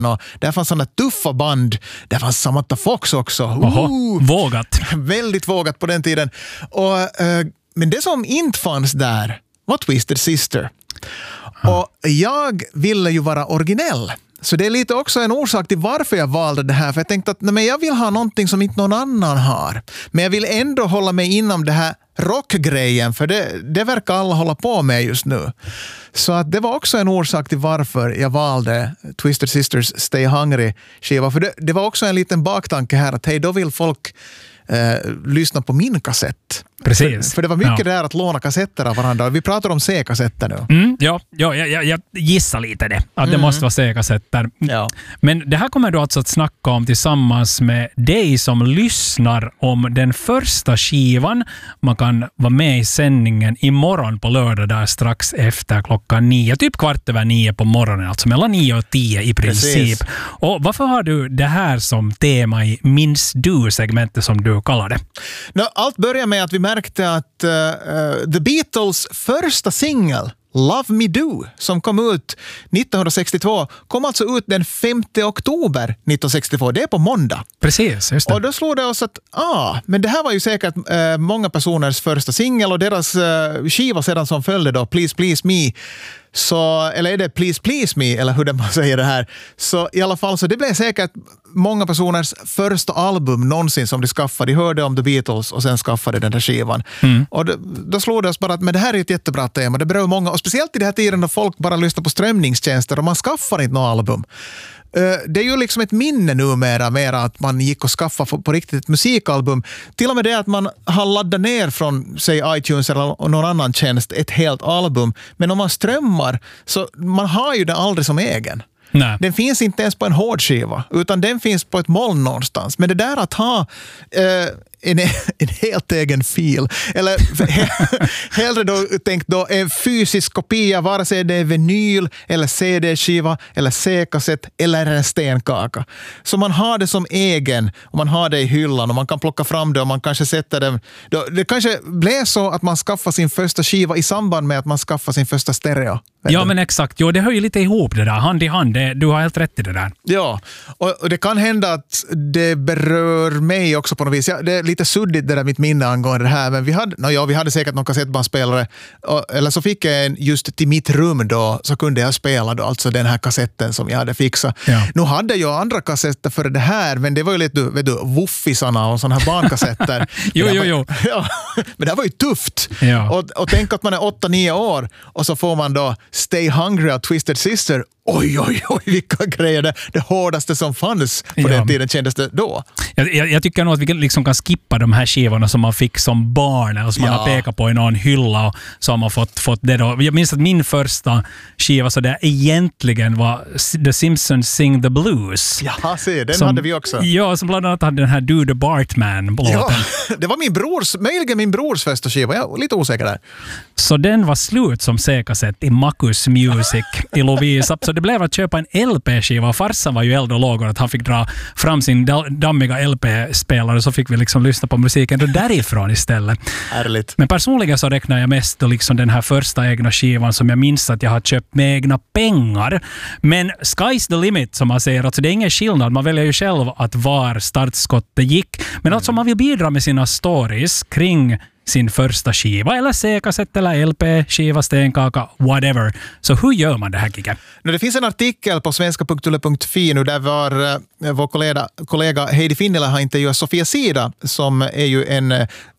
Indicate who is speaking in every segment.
Speaker 1: Och där fanns sådana tuffa band. Där fanns Samantha Fox också.
Speaker 2: Vågat.
Speaker 1: Väldigt vågat på den tiden. Och, men det som inte fanns där var Twisted Sister. Och jag ville ju vara originell. Så det är lite också en orsak till varför jag valde det här. För jag tänkte att jag vill ha någonting som inte någon annan har. Men jag vill ändå hålla mig inom det här rockgrejen. För det verkar alla hålla på med just nu. Så att det var också en orsak till varför jag valde Twisted Sisters Stay Hungry-skiva. För det var också en liten baktanke här att hej, då vill folk lyssna på min kassett.
Speaker 2: Precis.
Speaker 1: För det var mycket där att låna kassetter av varandra. Vi pratar om C-kassetter nu.
Speaker 2: Jag gissar lite det. Att det måste vara C-kassetter.
Speaker 1: Ja.
Speaker 2: Men det här kommer du alltså att snacka om tillsammans med dig som lyssnar om den första skivan. Man kan vara med i sändningen imorgon på lördag där strax efter 9. Typ 8:15 på morgonen. Alltså mellan 9 och 10 i princip.
Speaker 1: Precis.
Speaker 2: Och varför har du det här som tema i Minns du-segmentet som du kallar det?
Speaker 1: Allt börjar med att vi märkte att The Beatles första singel Love Me Do, som kom ut 1962, kom alltså ut den 5 oktober 1962. Det är på måndag.
Speaker 2: Precis, just det.
Speaker 1: Och då slog det oss att men det här var ju säkert många personers första singel och deras skiva sedan som följde då, Please Please Me. Så, eller är det Please Please Me, eller hur man säger det här. Så i alla fall, så det blev säkert många personers första album någonsin som de skaffade. De hörde om The Beatles och sen skaffade den där skivan. Och då slog det oss bara att men det här är ett jättebra tema. Det berör många, och speciellt i det här tiden då folk bara lyssnar på strömningstjänster och man skaffar inte något album. Det är ju liksom ett minne numera mera att man gick och skaffade på riktigt ett musikalbum. Till och med det att man har laddat ner från säg iTunes eller någon annan tjänst ett helt album. Men om man strömmar så man har ju den aldrig som egen.
Speaker 2: Nej.
Speaker 1: Den finns inte ens på en hårdskiva utan den finns på ett moln någonstans. Men det där att ha en helt egen fil eller hellre då tänkt då en fysisk kopia, vare sig det är vinyl eller CD-skiva eller C-kassett eller en stenkaka. Så man har det som egen och man har det i hyllan och man kan plocka fram det och man kanske sätter det. Det kanske blev så att man skaffar sin första skiva i samband med att man skaffar sin första stereo.
Speaker 2: Ja, men exakt. Jo, det hör ju lite ihop det där. Hand i hand. Du har helt rätt i det där.
Speaker 1: Ja, och det kan hända att det berör mig också på något vis. Det är lite suddigt det där mitt minne angående det här. Men vi hade säkert någon kassettbandspelare. Eller så fick jag en just till mitt rum då. Så kunde jag spela då, alltså den här kassetten som jag hade fixat. Ja. Nu hade jag andra kassetter för det här. Men det var ju lite, woffisarna och sådana här barnkassetter.
Speaker 2: jo.
Speaker 1: Ja, men det var ju tufft.
Speaker 2: Ja.
Speaker 1: Och tänk att man är 8-9 år. Och så får man då Stay Hungry av Twisted Sister. Oj, vilka grejer. Det hårdaste som fanns på den tiden kändes det då.
Speaker 2: Jag tycker nog att vi liksom kan skippa de här skivorna som man fick som barn eller som man har pekat på i någon hylla och så har man fått det då. Jag minns att min första skiva så där egentligen var The Simpsons Sing the Blues.
Speaker 1: Ja, den hade vi också.
Speaker 2: Ja, som bland annat hade den här Do the Bartman-låten.
Speaker 1: Ja, det var möjligen min brors första skiva. Jag är lite osäker där.
Speaker 2: Så den var slut som C-kassett i Makus Music i Lovisa. Så det blev att köpa en LP-skiva. Farsan var ju äldre och låg att han fick dra fram sin dammiga LP-spelare så fick vi liksom lyssna på musiken då därifrån istället.
Speaker 1: Härligt.
Speaker 2: Men personligen så räknar jag mest då liksom den här första egna skivan som jag minns att jag har köpt med egna pengar. Men sky's the limit som man säger. Alltså det är ingen skillnad. Man väljer ju själv att var startskottet gick. Men alltså man vill bidra med sina stories kring sin första skiva eller C-kassett eller LP, skiva, stenkaka, whatever. Så hur gör man det här, Kike?
Speaker 1: Det finns en artikel på svenska.yle.fi nu där vår kollega Heidi Finnila har intervjuat Sofia Sida som är ju en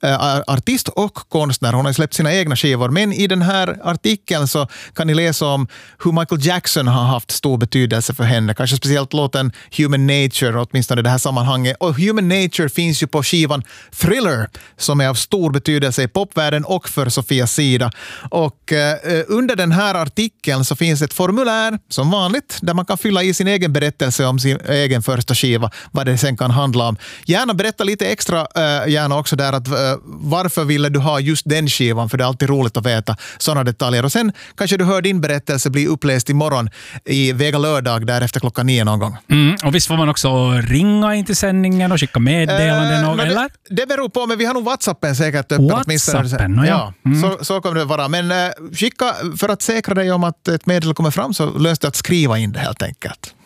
Speaker 1: artist och konstnär. Hon har släppt sina egna skivor. Men i den här artikeln så kan ni läsa om hur Michael Jackson har haft stor betydelse för henne. Kanske speciellt låten Human Nature, åtminstone i det här sammanhanget. Och Human Nature finns ju på skivan Thriller som är av stor betydelse i popvärlden och för Sofia Sida. Och under den här artikeln så finns ett formulär som vanligt där man kan fylla i sin egen berättelse om sin egen första skiva, vad det sen kan handla om. Gärna berätta lite extra, gärna också där att varför ville du ha just den skivan, för det är alltid roligt att veta sådana detaljer. Och sen kanske du hör din berättelse bli uppläst imorgon i Vega lördag där efter 9:00 någon gång.
Speaker 2: Och visst får man också ringa in till sändningen och skicka meddelanden eller?
Speaker 1: Det beror på, men vi har nog WhatsAppen säkert öppen.
Speaker 2: WhatsAppen, ja.
Speaker 1: Så kommer det vara. Men skicka, för att säkra dig om att ett meddelande kommer fram så löser det att skriva in det helt enkelt.